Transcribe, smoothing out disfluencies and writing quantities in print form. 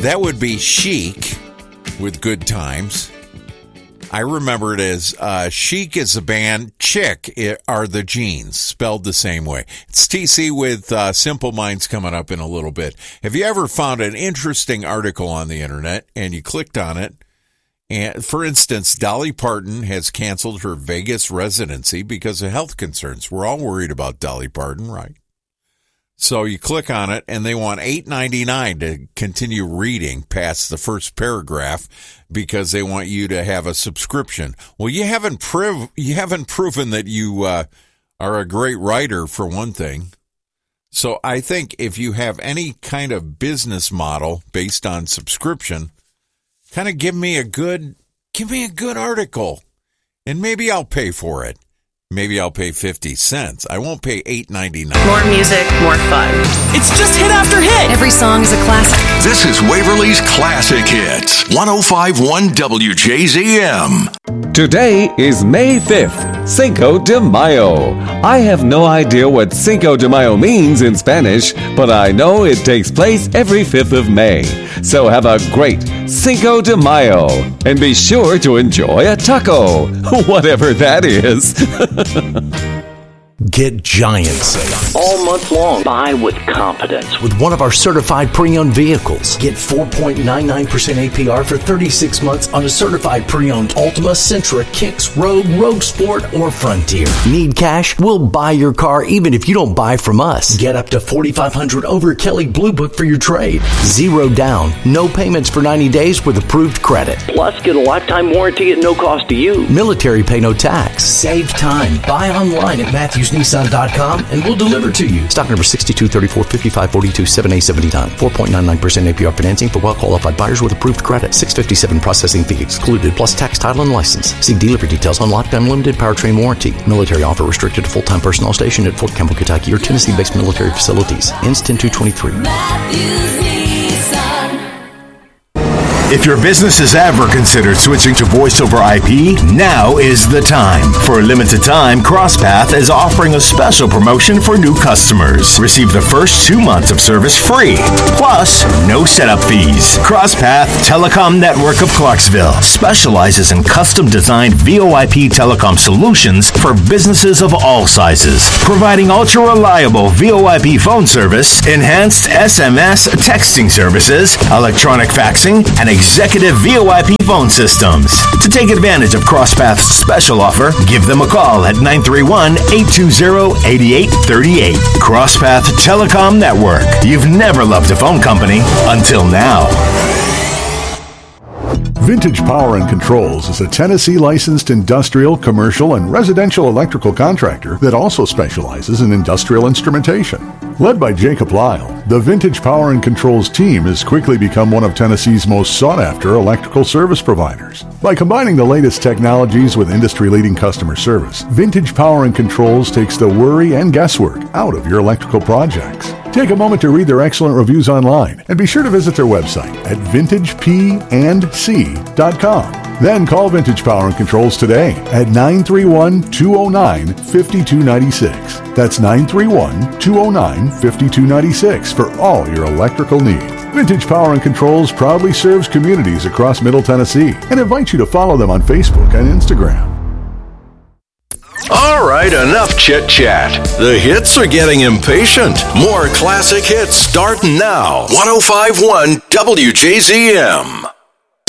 That would be Chic with Good Times. I remember it as Chic is the band, Chick are the jeans, spelled the same way. It's TC with Simple Minds coming up in a little bit. Have you ever found an interesting article on the internet and you clicked on it? And for instance, Dolly Parton has canceled her Vegas residency because of health concerns. We're all worried about Dolly Parton, right? So you click on it, and they want $8.99 to continue reading past the first paragraph because they want you to have a subscription. Well, you haven't proven that you are a great writer, for one thing. So I think if you have any kind of business model based on subscription, kind of give me a good article, and maybe I'll pay for it. Maybe I'll pay 50 cents. I won't pay $8.99. More music, more fun. It's just hit after hit. Every song is a classic. This is Waverly's Classic Hits. 105.1 WJZM. Today is May 5th, Cinco de Mayo. I have no idea what Cinco de Mayo means in Spanish, but I know it takes place every 5th of May. So have a great Cinco de Mayo. And be sure to enjoy a taco, whatever that is. Get giant sales all month long. Buy with confidence with one of our certified pre-owned vehicles. Get 4.99% APR for 36 months on a certified pre-owned Altima, Sentra, Kicks, Rogue Sport, or Frontier. Need cash? We'll buy your car even if you don't buy from us. Get up to $4,500 over Kelley Blue Book for your trade. Zero down, no payments for 90 days with approved credit. Plus, get a lifetime warranty at no cost to you. Military pay no tax. Save time. Buy online at MatthewsNissan.com and we'll deliver to you. Stock number 62345542 7A79. 4.99% APR financing for well-qualified buyers with approved credit. $657 processing fee excluded, plus tax, title, and license. See dealer for details on lifetime limited powertrain warranty. Military offer restricted to full-time personnel stationed at Fort Campbell, Kentucky or Tennessee-based military facilities. Ends 10/2/23. If your business has ever considered switching to voice over IP, now is the time. For a limited time, CrossPath is offering a special promotion for new customers. Receive the first 2 months of service free, plus no setup fees. CrossPath Telecom Network of Clarksville specializes in custom-designed VoIP telecom solutions for businesses of all sizes, providing ultra-reliable VoIP phone service, enhanced SMS texting services, electronic faxing, and executive VoIP phone systems. To take advantage of CrossPath's special offer, give them a call at 931-820-8838. CrossPath Telecom Network. You've never loved a phone company until now. Vintage Power and Controls is a Tennessee licensed industrial, commercial, and residential electrical contractor that also specializes in industrial instrumentation. Led by Jacob Lyle, the Vintage Power and Controls team has quickly become one of Tennessee's most sought-after electrical service providers. By combining the latest technologies with industry-leading customer service, Vintage Power and Controls takes the worry and guesswork out of your electrical projects. Take a moment to read their excellent reviews online and be sure to visit their website at vintagepandc.com. Then call Vintage Power and Controls today at 931-209-5296. That's 931-209-5296 for all your electrical needs. Vintage Power and Controls proudly serves communities across Middle Tennessee and invites you to follow them on Facebook and Instagram. All right, enough chit-chat. The hits are getting impatient. More classic hits start now. 105.1 WJZM.